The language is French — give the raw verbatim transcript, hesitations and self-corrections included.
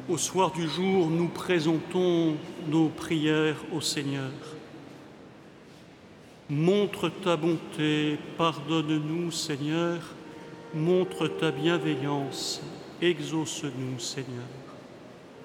Au soir du jour, nous présentons nos prières au Seigneur. Montre ta bonté, pardonne-nous, Seigneur. Montre ta bienveillance, exauce-nous, Seigneur.